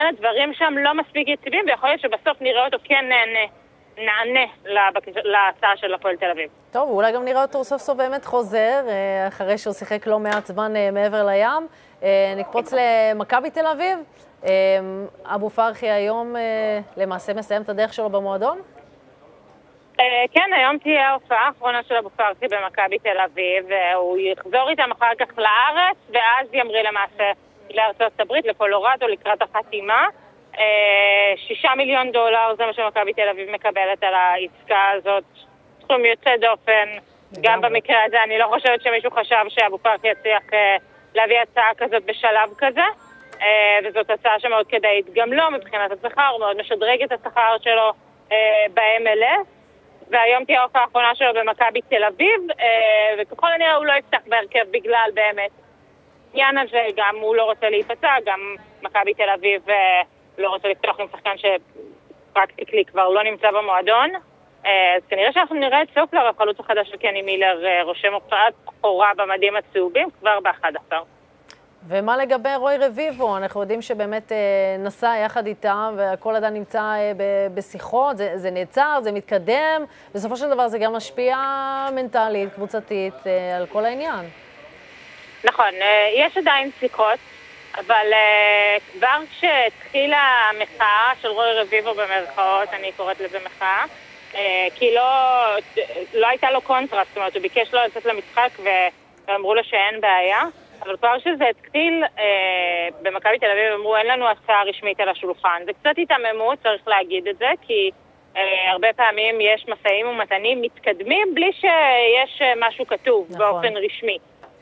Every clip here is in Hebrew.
הדברים שם לא מספיק יציבים, ויכול להיות שבסוף נראה אותו כן נענה להצעה של הפועל תל אביב. טוב, אולי גם נראה אותו סוף סוף באמת חוזר, אחרי שהוא שיחק לא מעט זמן מעבר לים. נקפוץ למכבי תל אביב. אבו פרחי היום למעשה מסיים את הדרך שלו במועדון? כן, היום תהיה ההופעה האחרונה של אבו פרחי במכבי תל אביב, הוא יחזור איתם אחר כך לארץ, ואז ימריא למעשה לארצות הברית, לקולורדו, לקראת החתימה. 6 מיליון דולר, זה מה שמכבי תל אביב מקבלת על העסקה הזאת. סכום יוצא דופן, גם במקרה הזה. אני לא חושבת שמישהו חשב שאבו פרחי יצליח להביא הצעה כזאת בשלב כזה, וזאת הצעה שמאוד כדאית גם לא מבחינת השכר, הוא מאוד משדרג את השכר שלו ב-MLS, והיום תהיה ההופעה האחרונה שלו במכבי תל אביב, וככל הנראה הוא לא יפתח בהרכב בגלל באמת עניין הזה, גם הוא לא רוצה להיפצע, גם מכבי תל אביב לא רוצה לפתוח עם שחקן שפרקטיקלי כבר לא נמצא במועדון. אז כנראה שאנחנו נראה את סופלר, החלוץ החדש של קני מילר, רושם הופעת בכורה במדים הצהובים כבר ב-11. ומה לגבי רוי רביבו? אנחנו יודעים שבאמת נסע יחד איתם, והכל עדיין נמצא בשיחות, זה נעצר, זה מתקדם, בסופו של דבר זה גם משפיע מנטלית, קבוצתית, על כל העניין. נכון, יש עדיין שיחות, אבל כבר כשהתחילה המחאה של רוי רביבו במרכאות, אני קוראת לזה מחאה, כי לא הייתה לו קונטרסט, זאת אומרת, הוא ביקש לו לצאת למשחק ואמרו לו שאין בעיה, אבל כבר שזה התחיל במכבי תל אביב, אמרו אין לנו הצעה רשמית על השולחן. זה קצת התעממות, צריך להגיד את זה, כי הרבה פעמים יש מסעים ומתנים מתקדמים בלי שיש משהו כתוב באופן רשמי.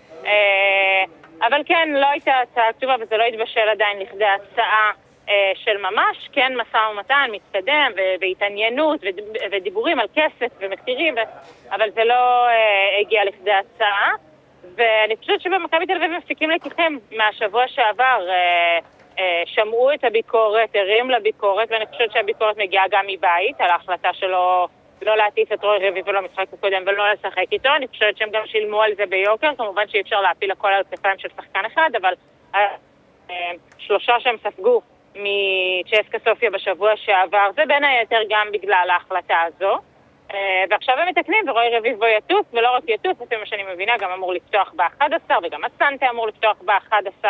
אבל כן, לא הייתה הצעה כתובה וזה לא התבשל עדיין לכדי הצעה של ממש, כן מסע ומתן מתקדם והתעניינות ודיבורים על כסף ומחירים, אבל זה לא הגיע לכדי הצעה. ואני חושבת שבמכבי תל אביב מפיקים לקחים מהשבוע שעבר, שמעו את הביקורת, הרים לביקורת, ואני חושבת שהביקורת מגיעה גם מבית על ההחלטה שלו לא להטיס את רוי רביבו למשחק הקודם ולא לשחק איתו. אני חושבת שהם גם שילמו על זה ביוקר, כמובן שאי אפשר להפיל הכל על כתפיים של שחקן אחד, אבל שלושה שהם ספגו מצ'סקה סופיה בשבוע שעבר, זה בין היתר גם בגלל ההחלטה הזו. ועכשיו הם מתקנים, ורוי רביבו יטוס, ולא רק יטוס, לפי מה שאני מבינה, גם אמור לפתוח ב-11, וגם הסנטה אמור לפתוח ב-11,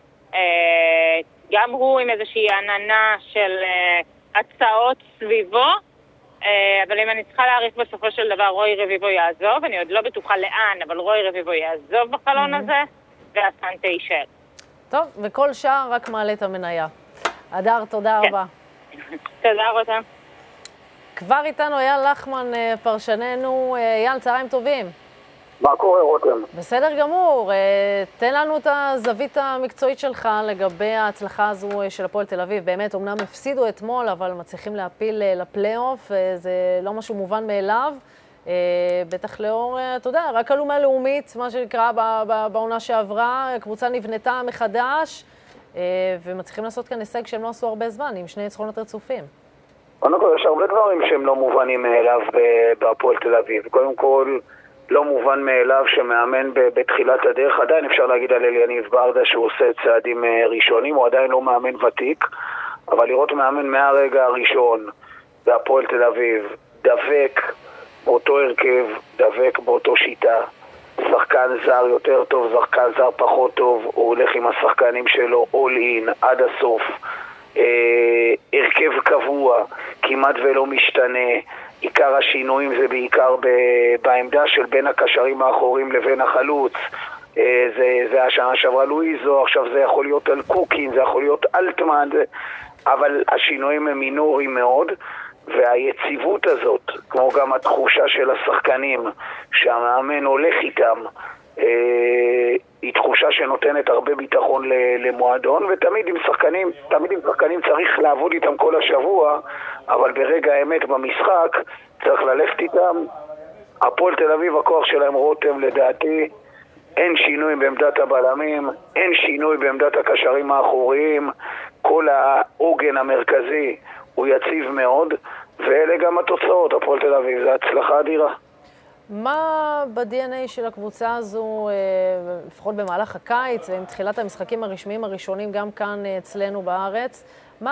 גם הוא עם איזושהי עננה של הצעות סביבו, אבל אם אני צריכה להעריך בסופו של דבר, רוי רביבו יעזוב, אני עוד לא בטוחה לאן, אבל רוי רביבו יעזוב בחלון הזה, והסנטה יישאר. טוב, וכל שער רק מעלה את המניה. אדר, תודה רבה. תודה רותם. כבר איתנו אייל לחמן, פרשננו. אייל, צהריים טובים. מה קורה רותם? בסדר גמור. תן לנו את הזווית המקצועית שלך לגבי ההצלחה הזו של הפועל תל אביב. באמת, אמנם הפסידו אתמול, אבל מצליחים להפיל לפלייאוף. זה לא משהו מובן מאליו. בטח לאור, אתה יודע, רק אלומה לאומית, מה שנקרא בעונה שעברה. קבוצה נבנתה מחדש, ומצליחים לעשות כאן הישג שהם לא עשו הרבה זמן, עם 2 ניצחונות רצופים. קודם כל, יש הרבה דברים שהם לא מובנים מאליו בהפועל תל אביב. קודם כל, לא מובן מאליו שמאמן בתחילת הדרך. עדיין אפשר להגיד על אליניב ברדה שהוא עושה צעדים ראשונים, הוא עדיין לא מאמן ותיק, אבל לראות מאמן מהרגע הראשון בהפועל תל אביב, דבק באותו הרכב, דבק באותו שיטה, שחקן זר יותר טוב, שחקן זר פחות טוב, הוא הולך עם השחקנים שלו all in עד הסוף, הרכב קבוע, כמעט ולא משתנה. עיקר השינויים זה בעיקר בעמדה של בין הקשרים האחוריים לבין החלוץ. זה השנה שעברה לואיזו, עכשיו זה יכול להיות על קוקין, זה יכול להיות אלטמן, אבל השינויים הם מינוריים מאוד, והיציבות הזאת, כמו גם התחושה של השחקנים שהמאמן הולך איתם, היא תחושה שנותנת הרבה ביטחון למועדון, ותמיד עם שחקנים צריך לעבוד איתם כל השבוע, אבל ברגע האמת במשחק צריך ללכת איתם. הפועל תל אביב, הכוח שלהם רותם, לדעתי אין שינוי בעמדת הבלמים, אין שינוי בעמדת הקשרים האחוריים, כל העוגן המרכזי הוא יציב מאוד, ואלה גם התוצאות. הפועל תל אביב זה הצלחה אדירה. מה ב-DNA של הקבוצה הזו, לפחות במהלך הקיץ, ועם תחילת המשחקים הרשמיים הראשונים גם כאן אצלנו בארץ, מה